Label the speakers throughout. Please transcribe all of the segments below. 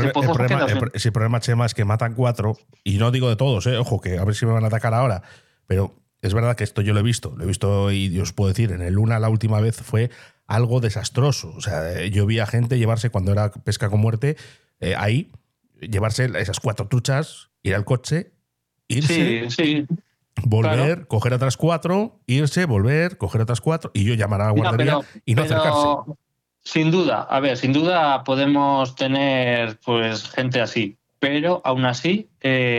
Speaker 1: el pozo se queda sin...
Speaker 2: el problema, Chema, es que matan 4, y no digo de todos, ojo, que a ver si me van a atacar ahora, pero es verdad que esto yo lo he visto y os puedo decir, en el Luna la última vez fue algo desastroso. O sea, yo vi a gente llevarse, cuando era pesca con muerte, ahí, llevarse esas 4 truchas, ir al coche, irse...
Speaker 1: Sí.
Speaker 2: Volver,
Speaker 1: claro.
Speaker 2: coger otras 4, irse, volver, coger otras 4 y yo llamar a la guardería y no acercarse.
Speaker 1: Sin duda podemos tener pues gente así, pero aún así,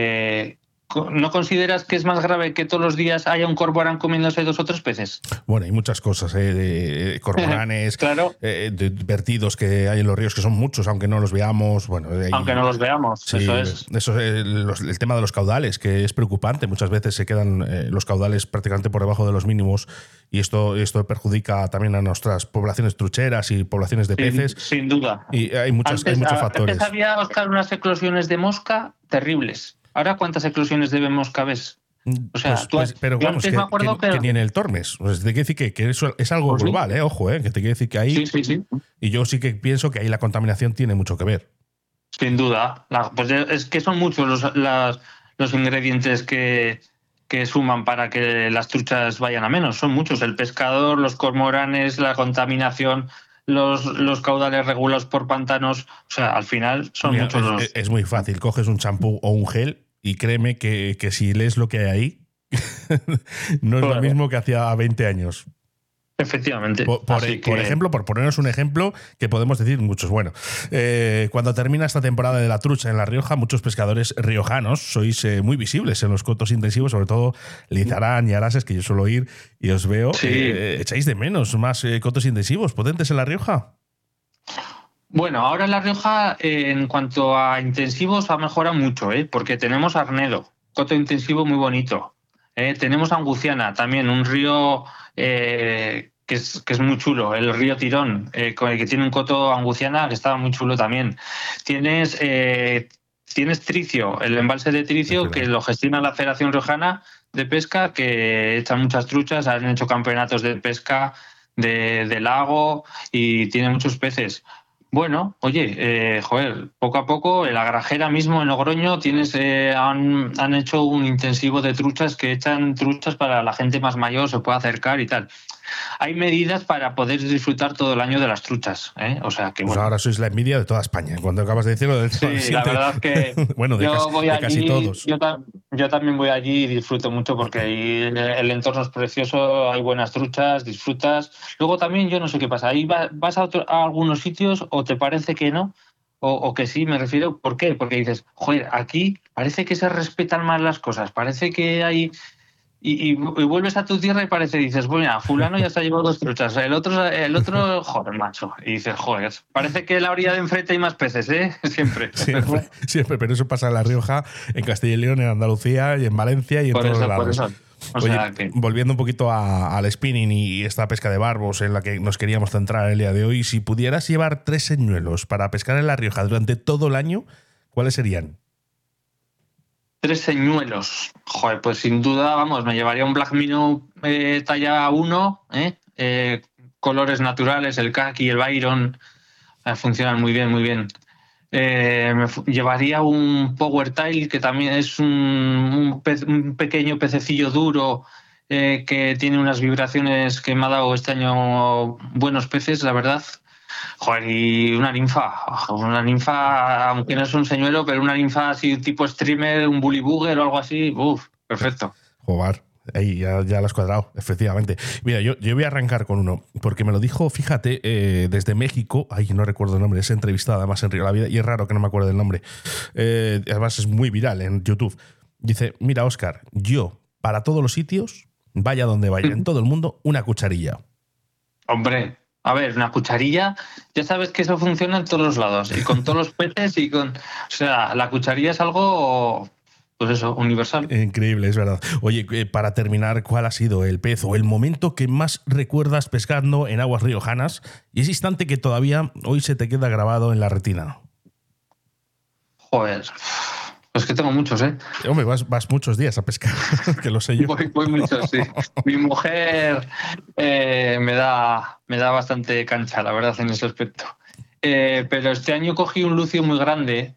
Speaker 1: ¿no consideras que es más grave que todos los días haya un cormorán comiéndose 2 o 3 peces?
Speaker 2: Bueno, hay muchas cosas, de cormoranes,
Speaker 1: claro.
Speaker 2: De vertidos que hay en los ríos, que son muchos, aunque no los veamos. Bueno,
Speaker 1: aunque no los veamos,
Speaker 2: sí,
Speaker 1: eso es.
Speaker 2: El tema de los caudales, que es preocupante. Muchas veces se quedan los caudales prácticamente por debajo de los mínimos y esto perjudica también a nuestras poblaciones trucheras y poblaciones de peces.
Speaker 1: Sin duda.
Speaker 2: Y hay muchos factores.
Speaker 1: Antes había, Óscar, unas eclosiones de mosca terribles. ¿Ahora cuántas eclosiones de mosca ves? O sea,
Speaker 2: pero vamos, que ni en el Tormes. Pues te quiero decir que eso es algo global, sí. Ojo, que te quiero decir que ahí...
Speaker 1: Sí.
Speaker 2: Y yo sí que pienso que ahí la contaminación tiene mucho que ver.
Speaker 1: Sin duda. Pues es que son muchos los ingredientes que suman para que las truchas vayan a menos. Son muchos. El pescador, los cormoranes, la contaminación... Los caudales regulados por pantanos, o sea, al final son muchos los...
Speaker 2: Es muy fácil, coges un champú o un gel y créeme que si lees lo que hay ahí, no es lo mismo que hacía 20 años.
Speaker 1: Efectivamente.
Speaker 2: Por ejemplo, por ponernos un ejemplo que podemos decir muchos. Bueno, cuando termina esta temporada de la trucha en La Rioja, muchos pescadores riojanos sois muy visibles en los cotos intensivos, sobre todo Lizarán y Arases, que yo suelo ir y os veo.
Speaker 1: Sí.
Speaker 2: ¿Echáis de menos más cotos intensivos potentes en La Rioja?
Speaker 1: Bueno, ahora en La Rioja, en cuanto a intensivos, ha mejorado mucho, porque tenemos Arnedo, coto intensivo muy bonito. Tenemos Anguciana, también un río que es muy chulo, el río Tirón, con el que tiene un coto Anguciana que está muy chulo también. Tienes Tricio, el embalse de Tricio, que lo gestiona la Federación Riojana de Pesca, que echan muchas truchas, han hecho campeonatos de pesca de lago y tiene muchos peces. Bueno, oye, poco a poco, en la Grajera mismo, en Logroño, han hecho un intensivo de truchas que echan truchas para la gente más mayor, se puede acercar y tal. Hay medidas para poder disfrutar todo el año de las truchas, O sea que
Speaker 2: pues bueno. Ahora sois la envidia de toda España. Cuando acabas de decirlo del
Speaker 1: sí, la verdad es que
Speaker 2: bueno, de casi todos.
Speaker 1: Yo también voy allí y disfruto mucho porque ahí el entorno es precioso, hay buenas truchas, disfrutas. Luego también yo no sé qué pasa, ahí vas a algunos sitios o te parece que no, o que sí, me refiero. ¿Por qué? Porque dices, joder, aquí parece que se respetan más las cosas, parece que hay... Y vuelves a tu tierra y dices, bueno, fulano ya se ha llevado 2 truchas, el otro, joder, macho. Y dices, joder, parece que en la orilla de enfrente hay más peces, Siempre,
Speaker 2: pero eso pasa en La Rioja, en Castilla y León, en Andalucía y en Valencia y en todos lados. Oye, volviendo un poquito al spinning y esta pesca de barbos en la que nos queríamos centrar el día de hoy, si pudieras llevar 3 señuelos para pescar en La Rioja durante todo el año, ¿cuáles serían?
Speaker 1: 3 señuelos. Joder, pues sin duda, vamos, me llevaría un Black Minnow talla 1, colores naturales, el khaki y el Byron funcionan muy bien, muy bien. Me llevaría un Power Tail, que también es un pequeño pececillo duro que tiene unas vibraciones que me ha dado este año buenos peces, la verdad. Joder, y una ninfa, aunque no es un señuelo, pero una ninfa así tipo streamer, un bully booger o algo así, perfecto.
Speaker 2: Joder, ahí ya lo has cuadrado, efectivamente. Mira, yo voy a arrancar con uno, porque me lo dijo, fíjate, desde México, no recuerdo el nombre, es entrevistado además en Río la Vida, y es raro que no me acuerde del nombre, además es muy viral en YouTube. Dice, mira, Óscar, yo, para todos los sitios, vaya donde vaya, en todo el mundo, una cucharilla.
Speaker 1: Hombre, a ver, una cucharilla, ya sabes que eso funciona en todos los lados, y con todos los peces, o sea, la cucharilla es algo, pues eso, universal.
Speaker 2: Increíble, es verdad. Oye, para terminar, ¿cuál ha sido el pez o el momento que más recuerdas pescando en aguas riojanas y ese instante que todavía hoy se te queda grabado en la retina?
Speaker 1: Joder, pues que tengo muchos,
Speaker 2: Hombre, vas muchos días a pescar, que lo sé yo.
Speaker 1: Voy muchos, sí. Mi mujer me da bastante cancha, la verdad, en ese aspecto. Pero este año cogí un lucio muy grande